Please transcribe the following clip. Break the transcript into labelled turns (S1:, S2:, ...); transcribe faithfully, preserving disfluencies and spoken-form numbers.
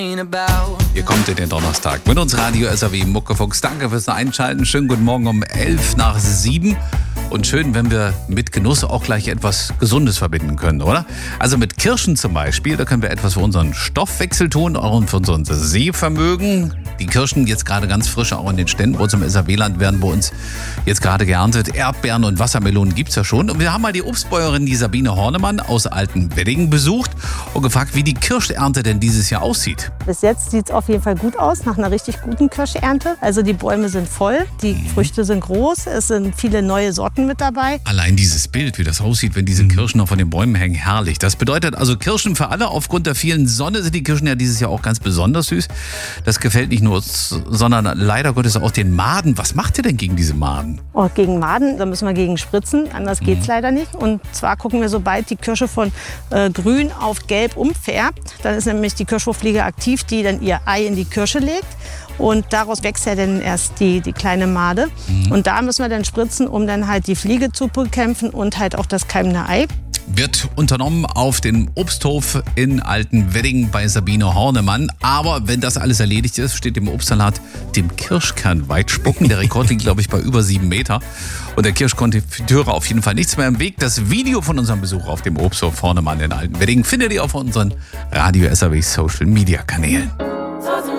S1: Ihr kommt in den Donnerstag mit uns Radio S R W Muckefuchs. Danke fürs Einschalten. Schönen guten Morgen um elf nach sieben. Und schön, wenn wir mit Genuss auch gleich etwas Gesundes verbinden können, oder? Also mit Kirschen zum Beispiel, da können wir etwas für unseren Stoffwechsel tun, auch für unser Sehvermögen. Die Kirschen jetzt gerade ganz frisch auch in den Ständen bei uns im S R W-Land werden bei uns jetzt gerade geerntet. Erdbeeren und Wassermelonen gibt's ja schon. Und wir haben mal die Obstbäuerin, die Sabine Hornemann aus Altenwedding besucht und gefragt, wie die Kirschernte denn dieses Jahr aussieht.
S2: Bis jetzt sieht es auf jeden Fall gut aus, nach einer richtig guten Kirschernte. Also die Bäume sind voll, die mhm. Früchte sind groß, es sind viele neue Sorten mit dabei.
S1: Allein dieses Bild, wie das aussieht, wenn diese Kirschen noch von den Bäumen hängen, herrlich. Das bedeutet also Kirschen für alle. Aufgrund der vielen Sonne sind die Kirschen ja dieses Jahr auch ganz besonders süß. Das gefällt nicht nur uns, sondern leider Gottes auch den Maden. Was macht ihr denn gegen diese Maden?
S2: Oh, gegen Maden, da müssen wir gegen spritzen, anders mhm. geht's leider nicht. Und zwar gucken wir, sobald die Kirsche von äh, grün auf gelb umfärbt, dann ist nämlich die Kirschwurffliege aktiv, die dann ihr Ei in die Kirsche legt. Und daraus wächst ja dann erst die, die kleine Made. Mhm. Und da müssen wir dann spritzen, um dann halt die Fliege zu bekämpfen und halt auch das keimende Ei.
S1: Wird unternommen auf dem Obsthof in Altenwedding bei Sabine Hornemann. Aber wenn das alles erledigt ist, steht dem Obstsalat dem Kirschkern weit spucken. Der Rekord liegt, glaube ich, bei über sieben Meter. Und der Kirschkonfitüre auf jeden Fall nichts mehr im Weg. Das Video von unserem Besuch auf dem Obsthof Hornemann in Altenwedding findet ihr auf unseren Radio S R W Social Media Kanälen.